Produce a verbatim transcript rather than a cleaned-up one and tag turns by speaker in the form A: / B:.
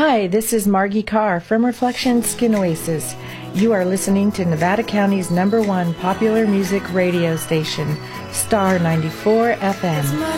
A: Hi, this is Margie Carr from Reflection Skin Oasis. You are listening to Nevada County's number one popular music radio station, Star ninety-four F M.